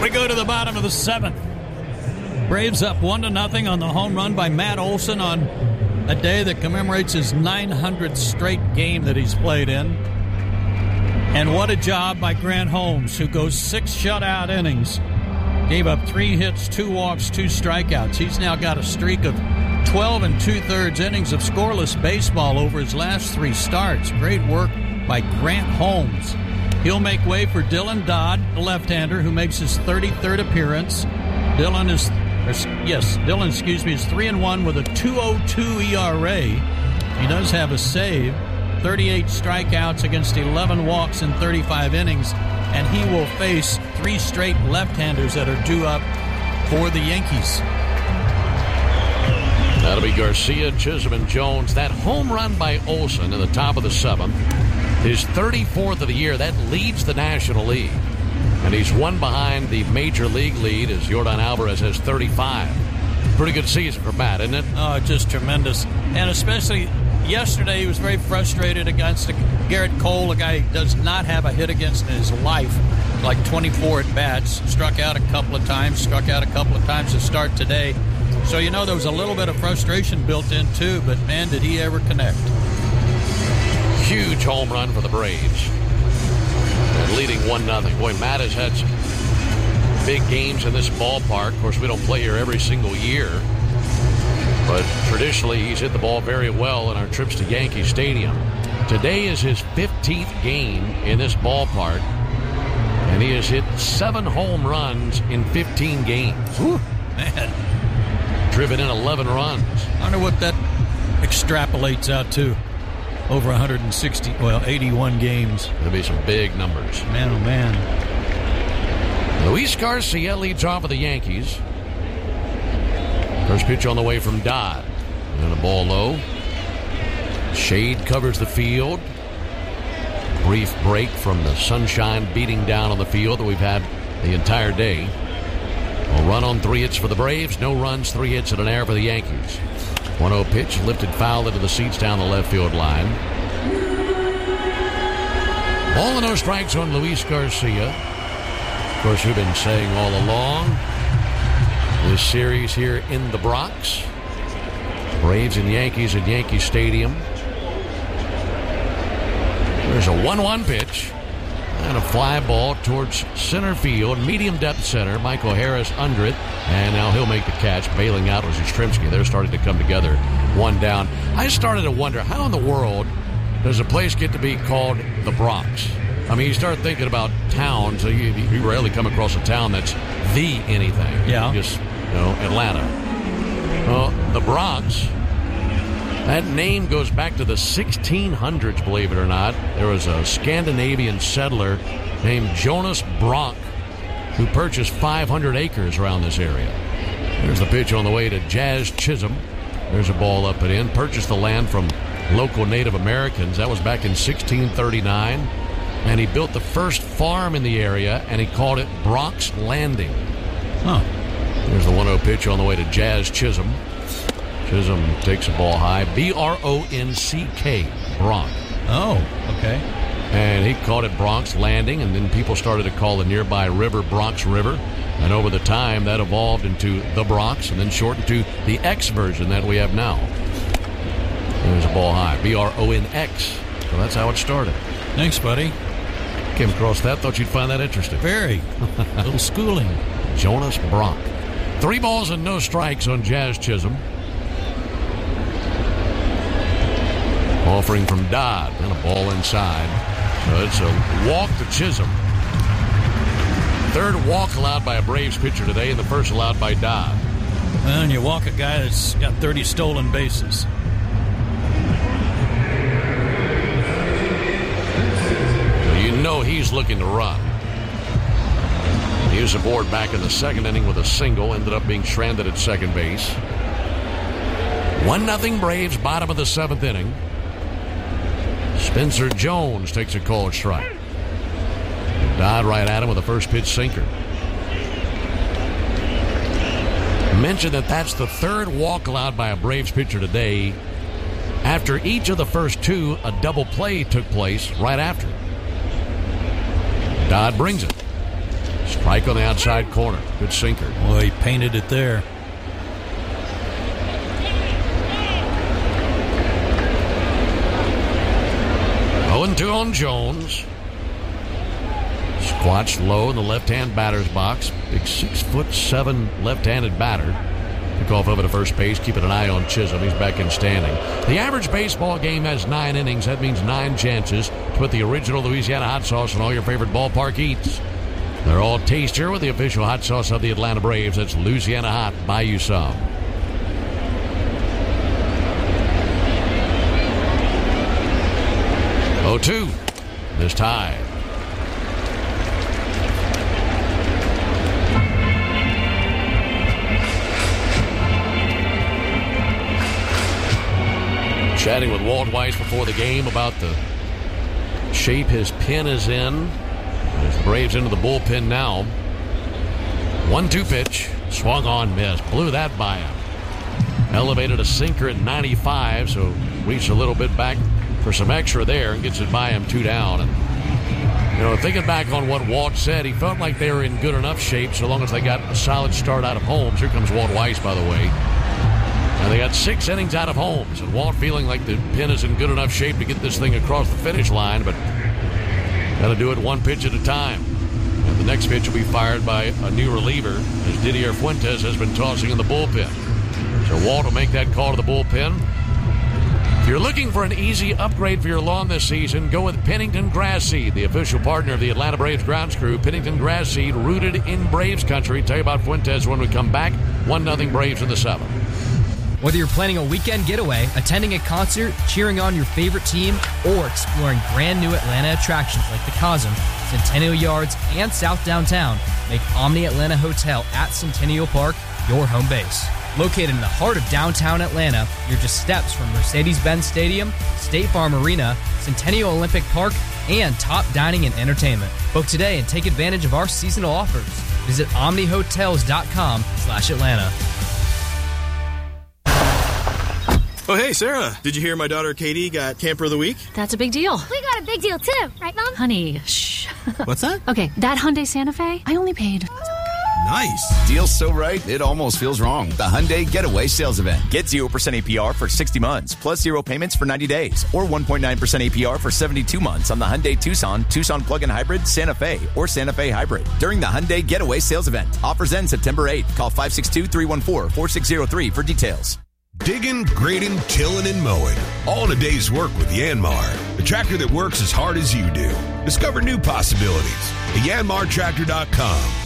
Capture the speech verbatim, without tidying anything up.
We go to the bottom of the seventh. Braves up one to nothing on the home run by Matt Olson on a day that commemorates his nine hundredth straight game that he's played in. And what a job by Grant Holmes, who goes six shutout innings. Gave up three hits, two walks, two strikeouts. He's now got a streak of twelve and two-thirds innings of scoreless baseball over his last three starts. Great work by Grant Holmes. He'll make way for Dylan Dodd, the left-hander, who makes his thirty-third appearance. Dylan is, or, yes, Dylan, excuse me, is three and one with a two oh two E R A. He does have a save, thirty-eight strikeouts against eleven walks in thirty-five innings, and he will face three straight left-handers that are due up for the Yankees. That'll be Garcia, Chisholm, and Jones. That home run by Olson in the top of the seventh, his thirty-fourth of the year, that leads the National League. And he's one behind the Major League lead as Yordan Alvarez has thirty-five. Pretty good season for Matt, isn't it? Oh, just tremendous. And especially yesterday, he was very frustrated against Garrett Cole, a guy who does not have a hit against in his life, like twenty-four at-bats. Struck out a couple of times, struck out a couple of times to start today. So, you know, there was a little bit of frustration built in, too, but, man, did he ever connect. Huge home run for the Braves. And leading one nothing. Boy, Matt has had some big games in this ballpark. Of course, we don't play here every single year. But traditionally, he's hit the ball very well in our trips to Yankee Stadium. Today is his fifteenth game in this ballpark. And he has hit seven home runs in fifteen games. Whew, man. Driven in eleven runs. I wonder what that extrapolates out to. Over one hundred sixty, well, eighty-one games. There'll be some big numbers. Man, oh, man. Luis Garcia leads off of the Yankees. First pitch on the way from Dodd. And a ball low. Shade covers the field. Brief break from the sunshine beating down on the field that we've had the entire day. A run on three hits for the Braves. No runs, three hits and an error for the Yankees. one oh pitch, lifted foul into the seats down the left field line. Ball and no strikes on Luis Garcia. Of course, we've been saying all along, this series here in the Bronx. Braves and Yankees at Yankee Stadium. There's a one one pitch. And a fly ball towards center field, medium depth center. Michael Harris under it. And now he'll make the catch. Bailing out was Yastrzemski. They're starting to come together. One down. I started to wonder, how in the world does a place get to be called the Bronx? I mean, you start thinking about towns. You, you rarely come across a town that's the anything. Yeah. Just, you know, Atlanta. Well, the Bronx, that name goes back to the sixteen hundreds, believe it or not. There was a Scandinavian settler named Jonas Bronk who purchased five hundred acres around this area. There's the pitch on the way to Jazz Chisholm. There's a ball up and in. Purchased the land from local Native Americans. That was back in sixteen thirty-nine. And he built the first farm in the area, and he called it Bronx Landing. Huh. There's the one oh pitch on the way to Jazz Chisholm. Chisholm takes a ball high. B R O N C K, Bronx. Oh, okay. And he called it Bronx Landing, and then people started to call the nearby river Bronx River. And over the time, that evolved into the Bronx, and then shortened to the X version that we have now. There's a ball high. B R O N X. So that's how it started. Thanks, buddy. Came across that. Thought you'd find that interesting. Very. A little schooling. Jonas Bronk. Three balls and no strikes on Jazz Chisholm. Offering from Dodd, and a ball inside. So it's a walk to Chisholm. Third walk allowed by a Braves pitcher today, and the first allowed by Dodd. Well, and you walk a guy that's got thirty stolen bases. You know he's looking to run. He was aboard back in the second inning with a single, ended up being stranded at second base. One nothing Braves, bottom of the seventh inning. Spencer Jones takes a called strike. Dodd right at him with a first pitch sinker. Mentioned that that's the third walk allowed by a Braves pitcher today. After each of the first two, a double play took place right after. Dodd brings it. Strike on the outside corner. Good sinker. Boy, he painted it there. oh and two on Jones. Squats low in the left-hand batter's box. Big six foot seven left-handed batter. Pick off over to first base, keeping an eye on Chisholm. He's back in standing. The average baseball game has nine innings. That means nine chances to put the original Louisiana hot sauce on all your favorite ballpark eats. They're all tastier with the official hot sauce of the Atlanta Braves. That's Louisiana Hot. Buy you some. oh two. This tie. Chatting with Walt Weiss before the game about the shape his pen is in. As the Braves into the bullpen now. one two pitch. Swung on, missed. Blew that by him. Elevated a sinker at ninety-five, so reached a little bit back for some extra there and gets it by him two down. And, you know, thinking back on what Walt said, he felt like they were in good enough shape so long as they got a solid start out of Holmes. Here comes Walt Weiss, by the way. And they got six innings out of Holmes, and Walt feeling like the pen is in good enough shape to get this thing across the finish line, but got to do it one pitch at a time. And the next pitch will be fired by a new reliever, as Didier Fuentes has been tossing in the bullpen. So Walt will make that call to the bullpen. If you're looking for an easy upgrade for your lawn this season, go with Pennington Grass Seed, the official partner of the Atlanta Braves grounds crew. Pennington Grass Seed, rooted in Braves country. Tell you about Fuentes when we come back. one nothing Braves in the seventh. Whether you're planning a weekend getaway, attending a concert, cheering on your favorite team, or exploring brand new Atlanta attractions like the Cosm, Centennial Yards, and South Downtown, make Omni Atlanta Hotel at Centennial Park your home base. Located in the heart of downtown Atlanta, you're just steps from Mercedes-Benz Stadium, State Farm Arena, Centennial Olympic Park, and top dining and entertainment. Book today and take advantage of our seasonal offers. Visit omnihotels.com slash Atlanta. Oh, hey, Sarah, did you hear my daughter Katie got Camper of the Week? That's a big deal. We got a big deal, too. Right, Mom? Honey, shh. What's that? Okay, that Hyundai Santa Fe, I only paid... Nice. Deal's so right, it almost feels wrong. The Hyundai Getaway Sales Event. Get zero percent A P R for sixty months, plus zero payments for ninety days, or one point nine percent A P R for seventy-two months on the Hyundai Tucson, Tucson Plug-in Hybrid, Santa Fe, or Santa Fe Hybrid. During the Hyundai Getaway Sales Event. Offers end September eighth. Call five six two, three one four, four six zero three for details. Digging, grading, tilling, and mowing. All in a day's work with Yanmar, the tractor that works as hard as you do. Discover new possibilities at yanmar tractor dot com.